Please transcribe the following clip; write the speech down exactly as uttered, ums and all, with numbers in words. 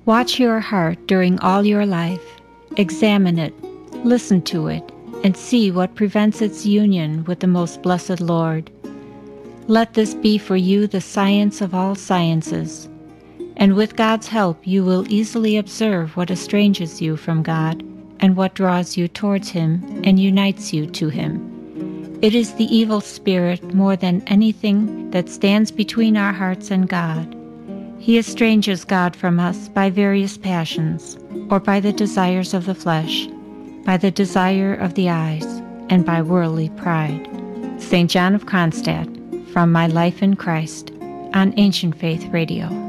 Watch your heart during all your life. Examine it, listen to it, and see what prevents its union with the most blessed Lord. Let this be for you the science of all sciences, and with God's help you will easily observe what estranges you from God and what draws you towards Him and unites you to Him. It is the evil spirit more than anything that stands between our hearts and God. He estranges God from us by various passions, or by the desires of the flesh, by the desire of the eyes, and by worldly pride. Saint John of Kronstadt, from My Life in Christ, on Ancient Faith Radio.